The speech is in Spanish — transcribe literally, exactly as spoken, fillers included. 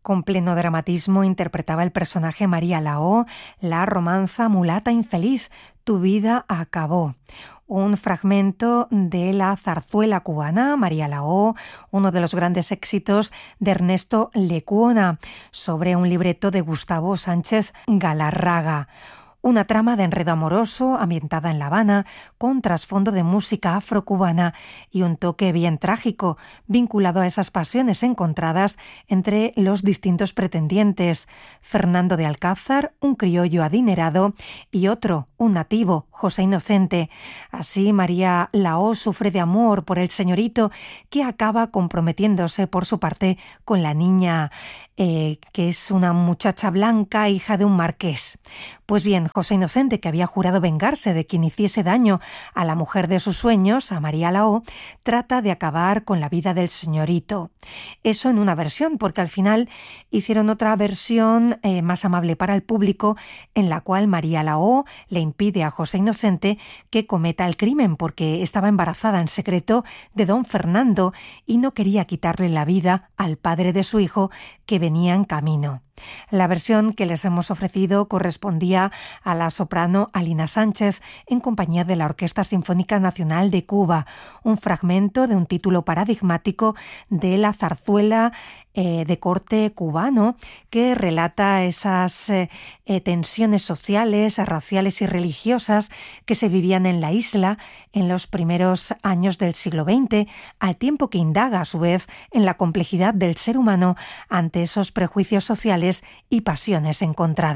Con pleno dramatismo interpretaba el personaje María Laó, la romanza mulata infeliz, Tu vida acabó. Un fragmento de la zarzuela cubana María Laó, uno de los grandes éxitos de Ernesto Lecuona, sobre un libreto de Gustavo Sánchez Galarraga. Una trama de enredo amoroso ambientada en La Habana, con trasfondo de música afrocubana y un toque bien trágico, vinculado a esas pasiones encontradas entre los distintos pretendientes. Fernando de Alcázar, un criollo adinerado, y otro, un nativo, José Inocente. Así, María Laó sufre de amor por el señorito, que acaba comprometiéndose por su parte con la niña, eh, que es una muchacha blanca, hija de un marqués. Pues bien, José Inocente, que había jurado vengarse de quien hiciese daño a la mujer de sus sueños, a María Laó, trata de acabar con la vida del señorito. Eso en una versión, porque al final hicieron otra versión eh, más amable para el público, en la cual María Laó le impide a José Inocente que cometa el crimen, porque estaba embarazada en secreto de don Fernando y no quería quitarle la vida al padre de su hijo, que venía en camino. La versión que les hemos ofrecido correspondía a la soprano Alina Sánchez en compañía de la Orquesta Sinfónica Nacional de Cuba, un fragmento de un título paradigmático de la zarzuela eh, de corte cubano, que relata esas eh, eh, tensiones sociales, raciales y religiosas que se vivían en la isla en los primeros años del siglo veinte, al tiempo que indaga a su vez en la complejidad del ser humano ante esos prejuicios sociales y pasiones encontradas.